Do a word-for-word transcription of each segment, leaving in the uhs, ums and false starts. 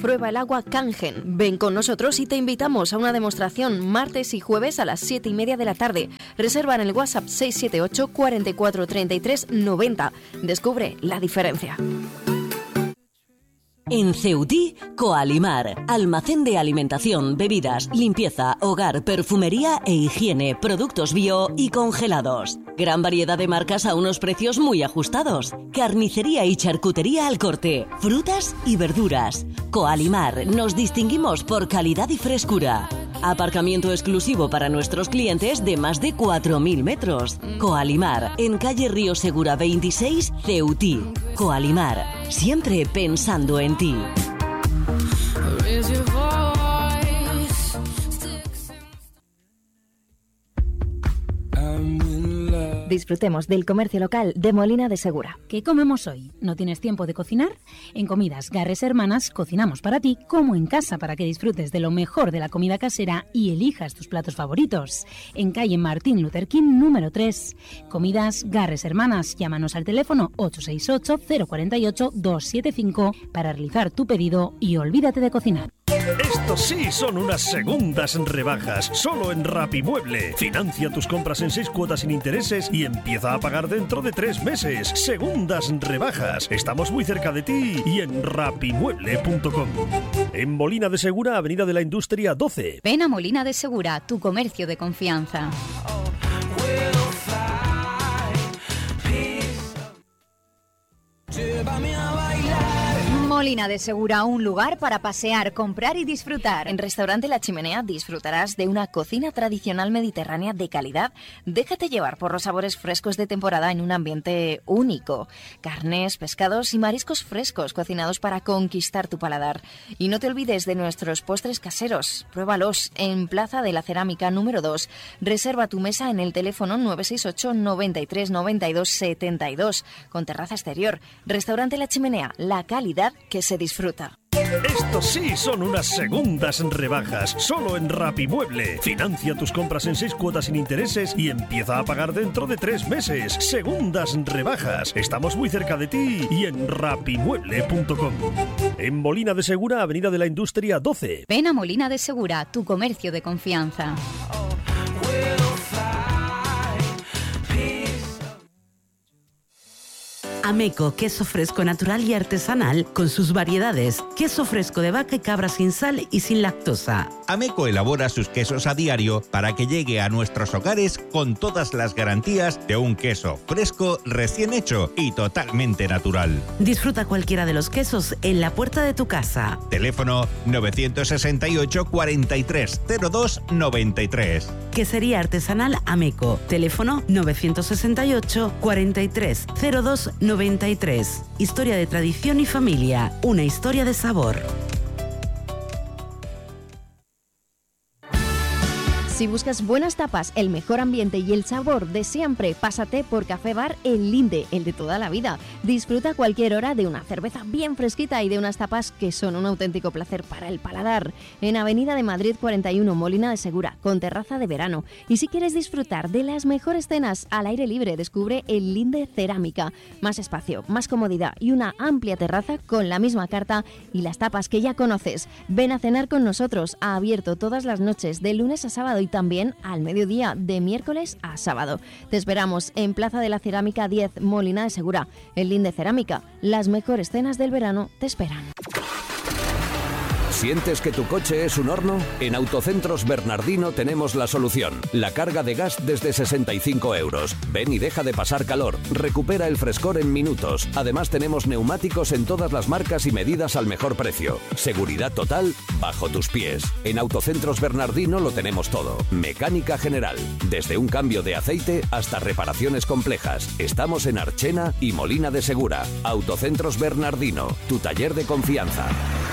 prueba el agua Kangen. Ven con nosotros y te invitamos a una demostración martes y jueves a las siete y media de la tarde. Reserva en el WhatsApp seis siete ocho, cuatro cuatro, treinta y tres, noventa. Descubre la diferencia. En Ceutí, Coalimar, almacén de alimentación, bebidas, limpieza, hogar, perfumería e higiene, productos bio y congelados. Gran variedad de marcas a unos precios muy ajustados. Carnicería y charcutería al corte, frutas y verduras. Coalimar, nos distinguimos por calidad y frescura. Aparcamiento exclusivo para nuestros clientes de más de cuatro mil metros. Coalimar, en calle Río Segura veintiséis, Ceutí. Coalimar, siempre pensando en ti. Disfrutemos del comercio local de Molina de Segura. ¿Qué comemos hoy? ¿No tienes tiempo de cocinar? En Comidas Garres Hermanas cocinamos para ti como en casa para que disfrutes de lo mejor de la comida casera y elijas tus platos favoritos. En calle Martín Luther King número tres. Comidas Garres Hermanas. Llámanos al teléfono ocho seis ocho, cero cuatro ocho, dos siete cinco para realizar tu pedido y olvídate de cocinar. Estos sí son unas segundas rebajas, solo en Rapimueble. Financia tus compras en seis cuotas sin intereses y empieza a pagar dentro de tres meses. Segundas rebajas. Estamos muy cerca de ti y en rapimueble punto com. En Molina de Segura, Avenida de la Industria doce. Ven a Molina de Segura, tu comercio de confianza. Llévame a bailar. Molina de Segura, un lugar para pasear, comprar y disfrutar. En Restaurante La Chimenea disfrutarás de una cocina tradicional mediterránea de calidad. Déjate llevar por los sabores frescos de temporada en un ambiente único. Carnes, pescados y mariscos frescos cocinados para conquistar tu paladar. Y no te olvides de nuestros postres caseros. Pruébalos en Plaza de la Cerámica número dos. Reserva tu mesa en el teléfono nueve seis ocho, noventa y tres, noventa y dos, setenta y dos con terraza exterior. Restaurante La Chimenea, la calidad que se disfruta. Estos sí son unas segundas rebajas, solo en Rapimueble. Financia tus compras en seis cuotas sin intereses y empieza a pagar dentro de tres meses. Segundas rebajas. Estamos muy cerca de ti y en rapimueble punto com. En Molina de Segura, Avenida de la Industria doce. Ven a Molina de Segura, tu comercio de confianza. Ameco, queso fresco natural y artesanal con sus variedades. Queso fresco de vaca y cabra sin sal y sin lactosa. Ameco elabora sus quesos a diario para que llegue a nuestros hogares con todas las garantías de un queso fresco, recién hecho y totalmente natural. Disfruta cualquiera de los quesos en la puerta de tu casa. Teléfono nueve seis ocho, cuarenta y tres, cero dos, noventa y tres. Quesería artesanal Ameco. Teléfono nueve seis ocho, cuarenta y tres, cero dos, noventa y tres. Historia de tradición y familia. Una historia de sabor. Si buscas buenas tapas, el mejor ambiente y el sabor de siempre, pásate por Café Bar El Linde, el de toda la vida. Disfruta a cualquier hora de una cerveza bien fresquita y de unas tapas que son un auténtico placer para el paladar. En Avenida de Madrid cuarenta y uno, Molina de Segura, con terraza de verano. Y si quieres disfrutar de las mejores cenas al aire libre, descubre El Linde Cerámica. Más espacio, más comodidad y una amplia terraza con la misma carta y las tapas que ya conoces. Ven a cenar con nosotros, ha abierto todas las noches, de lunes a sábado y también al mediodía, de miércoles a sábado. Te esperamos en Plaza de la Cerámica diez, Molina de Segura. El Linde Cerámica, las mejores cenas del verano te esperan. ¿Sientes que tu coche es un horno? En Autocentros Bernardino tenemos la solución. La carga de gas desde sesenta y cinco euros. Ven y deja de pasar calor. Recupera el frescor en minutos. Además tenemos neumáticos en todas las marcas y medidas al mejor precio. Seguridad total bajo tus pies. En Autocentros Bernardino lo tenemos todo. Mecánica general. Desde un cambio de aceite hasta reparaciones complejas. Estamos en Archena y Molina de Segura. Autocentros Bernardino. Tu taller de confianza.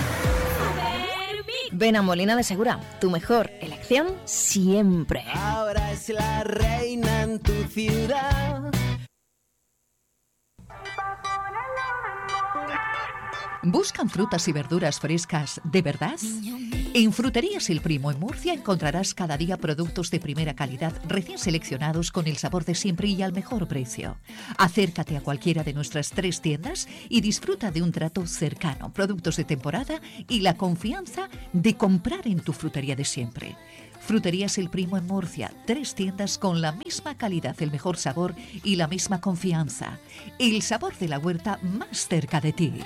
Ven a Molina de Segura, tu mejor elección siempre. Ahora es la reina en tu ciudad. ¿Buscan frutas y verduras frescas de verdad? En Fruterías El Primo en Murcia encontrarás cada día productos de primera calidad, recién seleccionados con el sabor de siempre y al mejor precio. Acércate a cualquiera de nuestras tres tiendas y disfruta de un trato cercano, productos de temporada y la confianza de comprar en tu frutería de siempre. Fruterías El Primo en Murcia, tres tiendas con la misma calidad, el mejor sabor y la misma confianza. El sabor de la huerta más cerca de ti.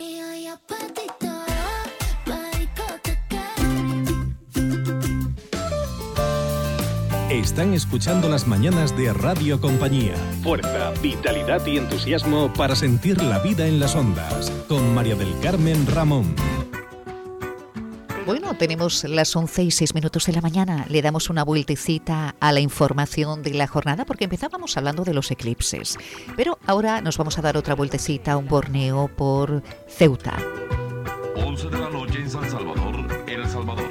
Están escuchando las mañanas de Radio Compañía. Fuerza, vitalidad y entusiasmo para sentir la vida en las ondas. Con María del Carmen Ramón. Bueno, tenemos las once y seis minutos de la mañana. Le damos una vueltecita a la información de la jornada porque empezábamos hablando de los eclipses. Pero ahora nos vamos a dar otra vueltecita, un borneo por Ceuta. once de la noche en San Salvador, El Salvador.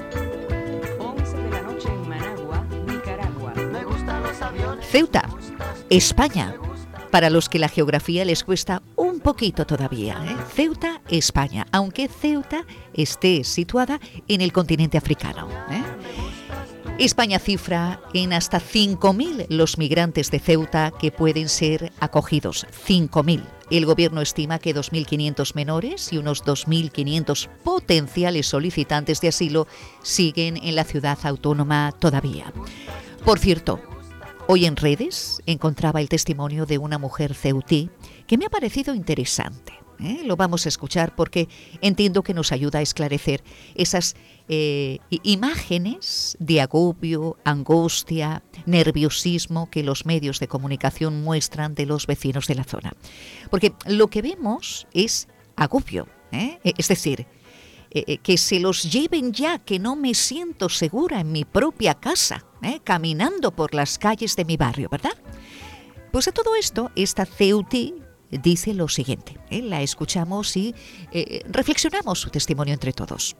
once de la noche en Managua, Nicaragua. Me gustan los aviones. Ceuta, España. Para los que la geografía les cuesta un poquito todavía, ¿eh? Ceuta, España, aunque Ceuta esté situada en el continente africano, ¿eh? España cifra en hasta cinco mil los migrantes de Ceuta que pueden ser acogidos. cinco mil. El gobierno estima que dos mil quinientos menores y unos dos mil quinientos potenciales solicitantes de asilo siguen en la ciudad autónoma todavía. Por cierto, hoy en redes encontraba el testimonio de una mujer ceutí que me ha parecido interesante. ¿eh? Lo vamos a escuchar porque entiendo que nos ayuda a esclarecer esas eh, imágenes de agobio, angustia, nerviosismo que los medios de comunicación muestran de los vecinos de la zona. Porque lo que vemos es agobio, ¿eh? es decir, Eh, que se los lleven ya, que no me siento segura en mi propia casa, eh, caminando por las calles de mi barrio, ¿verdad? Pues a todo esto, esta ceutí dice lo siguiente, eh, la escuchamos y eh, reflexionamos su testimonio entre todos.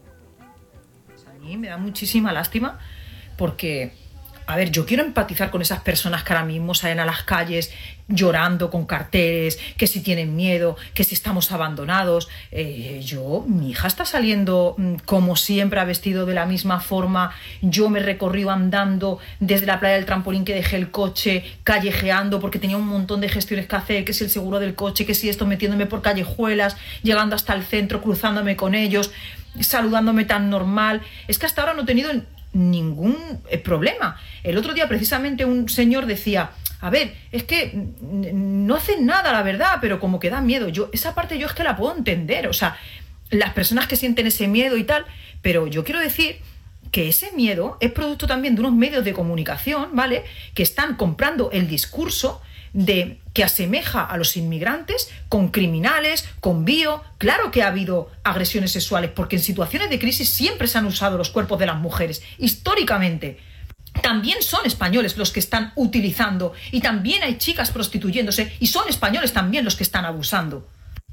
A mí me da muchísima lástima porque, a ver, yo quiero empatizar con esas personas que ahora mismo salen a las calles llorando con carteles, que si tienen miedo, que si estamos abandonados. Eh, yo, mi hija está saliendo como siempre, ha vestido de la misma forma. Yo me he recorrido andando desde la playa del Trampolín que dejé el coche, callejeando porque tenía un montón de gestiones que hacer, que si el seguro del coche, que si esto, metiéndome por callejuelas, llegando hasta el centro, cruzándome con ellos, saludándome tan normal. Es que hasta ahora no he tenido ningún problema. El otro día precisamente un señor decía, a ver, es que no hacen nada, la verdad, pero como que da miedo. Yo, esa parte yo es que la puedo entender, o sea, las personas que sienten ese miedo y tal, pero yo quiero decir que ese miedo es producto también de unos medios de comunicación, ¿vale?, que están comprando el discurso de que asemeja a los inmigrantes con criminales, con bio. Claro que ha habido agresiones sexuales, porque en situaciones de crisis siempre se han usado los cuerpos de las mujeres, históricamente. También son españoles los que están utilizando y también hay chicas prostituyéndose y son españoles también los que están abusando.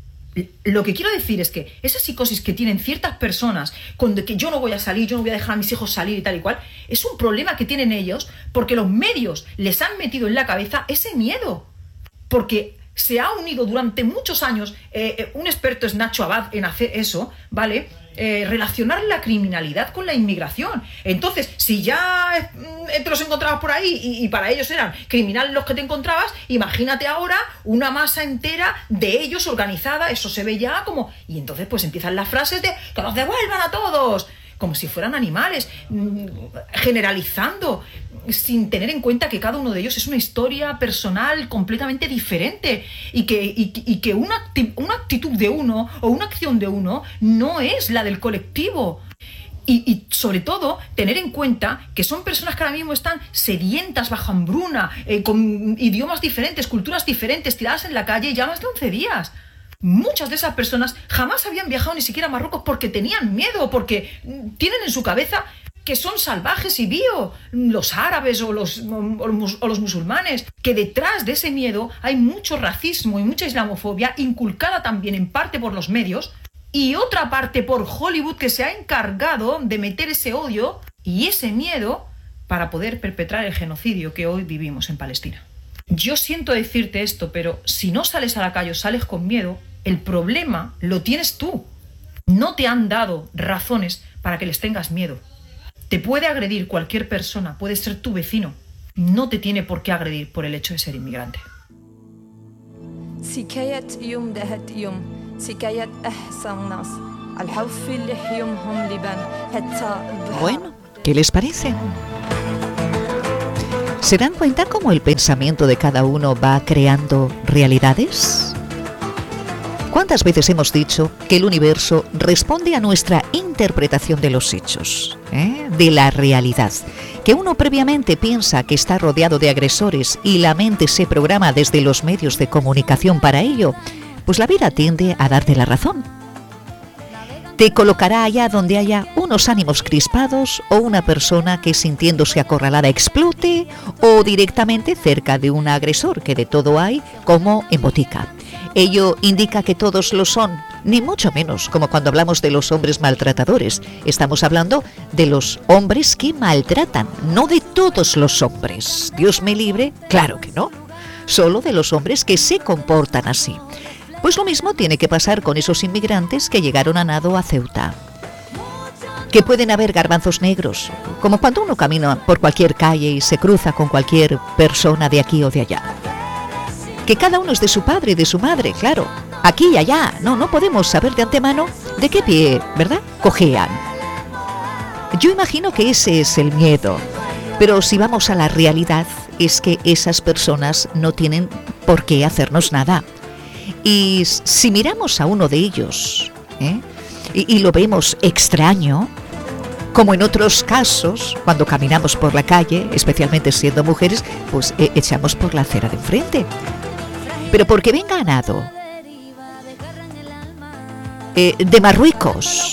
Lo que quiero decir es que esa psicosis que tienen ciertas personas con de que yo no voy a salir, yo no voy a dejar a mis hijos salir y tal y cual, es un problema que tienen ellos porque los medios les han metido en la cabeza ese miedo. Porque se ha unido durante muchos años, eh, un experto es Nacho Abad en hacer eso, ¿vale?, Eh, relacionar la criminalidad con la inmigración. Entonces, si ya eh, te los encontrabas por ahí y, y para ellos eran criminales los que te encontrabas, imagínate ahora una masa entera de ellos organizada, eso se ve ya como... Y entonces pues empiezan las frases de que nos devuelvan a todos, como si fueran animales, generalizando, sin tener en cuenta que cada uno de ellos es una historia personal completamente diferente y que, y, y que una, acti- una actitud de uno o una acción de uno no es la del colectivo. Y, y sobre todo tener en cuenta que son personas que ahora mismo están sedientas, bajo hambruna, eh, con idiomas diferentes, culturas diferentes, tiradas en la calle ya más de once días. Muchas de esas personas jamás habían viajado ni siquiera a Marruecos porque tenían miedo, porque tienen en su cabeza que son salvajes y bio, los árabes o los, o los musulmanes, que detrás de ese miedo hay mucho racismo y mucha islamofobia inculcada también en parte por los medios y otra parte por Hollywood, que se ha encargado de meter ese odio y ese miedo para poder perpetrar el genocidio que hoy vivimos en Palestina. Yo siento decirte esto, pero si no sales a la calle o sales con miedo, el problema lo tienes tú. No te han dado razones para que les tengas miedo. Te puede agredir cualquier persona, puede ser tu vecino. No te tiene por qué agredir por el hecho de ser inmigrante. Bueno, ¿qué les parece? ¿Se dan cuenta cómo el pensamiento de cada uno va creando realidades? ¿Cuántas veces hemos dicho que el universo responde a nuestra interpretación de los hechos, ¿eh? de la realidad? Que uno previamente piensa que está rodeado de agresores y la mente se programa desde los medios de comunicación para ello, pues la vida tiende a darte la razón. Te colocará allá donde haya unos ánimos crispados o una persona que sintiéndose acorralada explote o directamente cerca de un agresor, que de todo hay como en botica. Ello indica que todos lo son, ni mucho menos, como cuando hablamos de los hombres maltratadores. Estamos hablando de los hombres que maltratan, no de todos los hombres. Dios me libre, claro que no. Solo de los hombres que se comportan así. Pues lo mismo tiene que pasar con esos inmigrantes que llegaron a nado a Ceuta. Que pueden haber garbanzos negros, como cuando uno camina por cualquier calle y se cruza con cualquier persona de aquí o de allá. Que cada uno es de su padre y de su madre, claro, aquí y allá. No, no podemos saber de antemano de qué pie, ¿verdad?, cojean. Yo imagino que ese es el miedo, pero si vamos a la realidad, es que esas personas no tienen por qué hacernos nada. Y si miramos a uno de ellos, ¿eh? y, y lo vemos extraño, como en otros casos, cuando caminamos por la calle, especialmente siendo mujeres, pues eh, echamos por la acera de enfrente. Pero porque venga a nado eh, de Marruecos,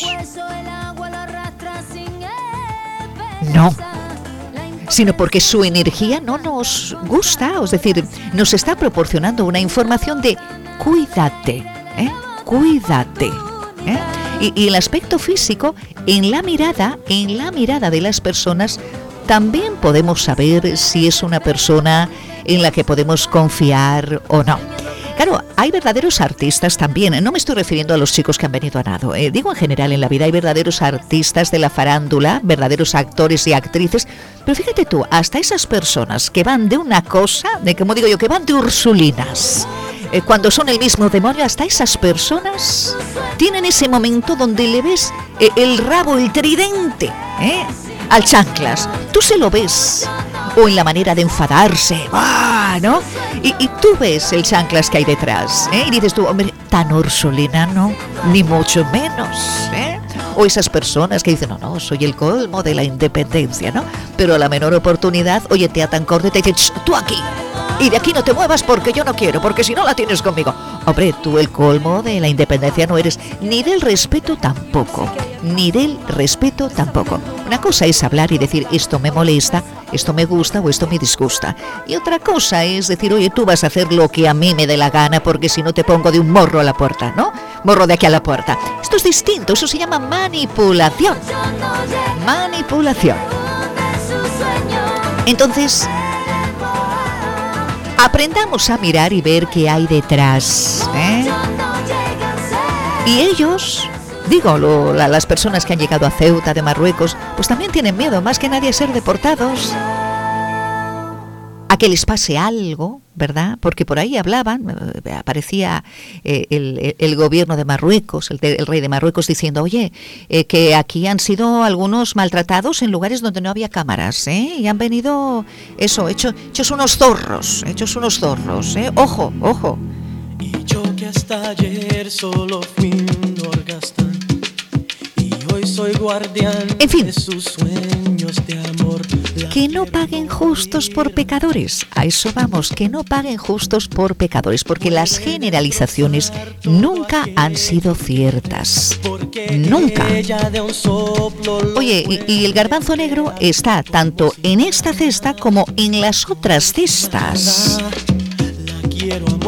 no, sino porque su energía no nos gusta, es decir, nos está proporcionando una información de cuídate, ¿eh? cuídate. ¿eh? Y, y el aspecto físico, en la mirada, en la mirada de las personas, también podemos saber si es una persona en la que podemos confiar o no. Claro, hay verdaderos artistas también. No me estoy refiriendo a los chicos que han venido a nado. Eh, digo en general, en la vida hay verdaderos artistas de la farándula, verdaderos actores y actrices. Pero fíjate tú, hasta esas personas que van de una cosa, de como digo yo, que van de ursulinas, eh, cuando son el mismo demonio, hasta esas personas tienen ese momento donde le ves eh, el rabo, el tridente, ¿eh? al chanclas. Tú se lo ves. O en la manera de enfadarse, ¡ah! ¿no? Y, y tú ves el chanclas que hay detrás, ¿eh? Y dices tú, hombre, tan ursulina no, ni mucho menos, ¿eh? O esas personas que dicen, no, no, soy el colmo de la independencia, ¿no? Pero a la menor oportunidad, oye, te atan corte y te dicen, tú aquí, y de aquí no te muevas porque yo no quiero, porque si no la tienes conmigo. Hombre, tú el colmo de la independencia no eres, ni del respeto tampoco, ni del respeto tampoco. Una cosa es hablar y decir, esto me molesta, esto me gusta o esto me disgusta. Y otra cosa es decir, oye, tú vas a hacer lo que a mí me dé la gana porque si no te pongo de un morro a la puerta, ¿no? Morro de aquí a la puerta. Esto es distinto, eso se llama manipulación. Manipulación. Entonces, aprendamos a mirar y ver qué hay detrás, ¿eh? Y ellos, digo, lo, la, las personas que han llegado a Ceuta de Marruecos, pues también tienen miedo, más que nadie, a ser deportados, a que les pase algo, ¿verdad? Porque por ahí hablaban, eh, aparecía eh, el, el gobierno de Marruecos, el, el rey de Marruecos, diciendo, oye, eh, que aquí han sido algunos maltratados en lugares donde no había cámaras, ¿eh? Y han venido, eso, hecho, hechos unos zorros, hechos unos zorros, ¿eh? Ojo, ojo. Y yo que hasta ayer solo fui un orgastan, y hoy soy guardián en fin, de sus sueños de amor. Que no paguen justos por pecadores. A eso vamos, que no paguen justos por pecadores, porque las generalizaciones nunca han sido ciertas. Nunca. Oye, y, y el garbanzo negro está tanto en esta cesta como en las otras cestas. Bueno,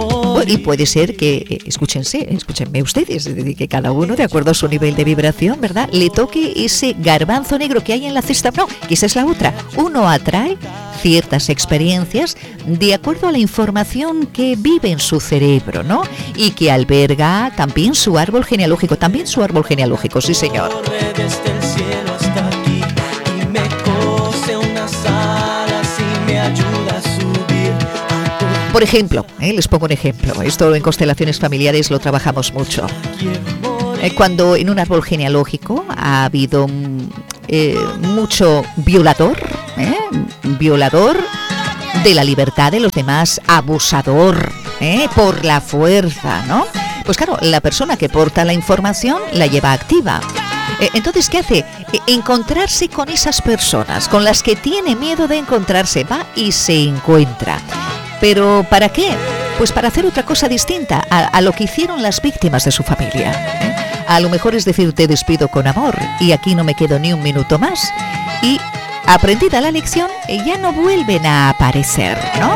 y puede ser que, eh, escúchense, escúchenme ustedes, es decir, que cada uno, de acuerdo a su nivel de vibración, ¿verdad?, le toque ese garbanzo negro que hay en la cesta. No, que esa es la otra. Uno atrae ciertas experiencias de acuerdo a la información que vive en su cerebro, ¿no? Y que alberga también su árbol genealógico, también su árbol genealógico, sí señor. Desde el cielo hasta aquí y me cose unas alas y me ayuda a subir. Por ejemplo, eh, les pongo un ejemplo. Esto en constelaciones familiares lo trabajamos mucho. Eh, cuando en un árbol genealógico ha habido eh, mucho violador, eh, violador de la libertad de los demás, abusador, eh, por la fuerza, ¿no? Pues claro, la persona que porta la información la lleva activa. Eh, entonces, ¿qué hace? Eh, encontrarse con esas personas con las que tiene miedo de encontrarse, va y se encuentra. ¿Pero para qué? Pues para hacer otra cosa distinta a, a lo que hicieron las víctimas de su familia, ¿eh? A lo mejor es decir, te despido con amor y aquí no me quedo ni un minuto más. Y aprendida la lección, ya no vuelven a aparecer, ¿no?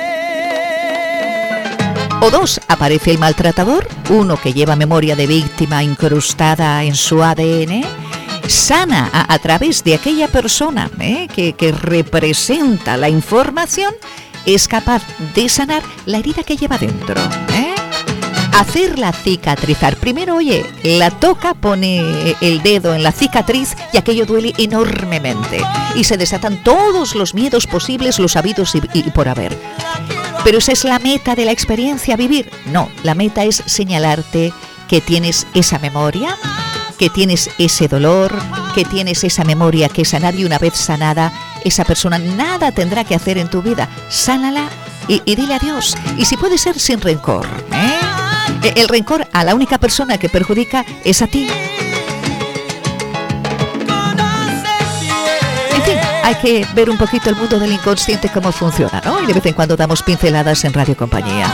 O dos, aparece el maltratador, uno que lleva memoria de víctima incrustada en su A D N, sana a, a través de aquella persona, ¿eh?, que, que representa la información, es capaz de sanar la herida que lleva dentro, ¿eh? Hacerla cicatrizar. Primero, oye, la toca, pone el dedo en la cicatriz y aquello duele enormemente. Y se desatan todos los miedos posibles, los habidos y, y por haber. Pero esa es la meta de la experiencia, vivir. No, la meta es señalarte que tienes esa memoria, que tienes ese dolor, que tienes esa memoria que sanar, y una vez sanada, esa persona nada tendrá que hacer en tu vida. Sánala y, y dile adiós. Y si puede ser sin rencor, ¿eh? El rencor a la única persona que perjudica es a ti. En fin, hay que ver un poquito el mundo del inconsciente, cómo funciona, ¿no? Y de vez en cuando damos pinceladas en Radio Compañía.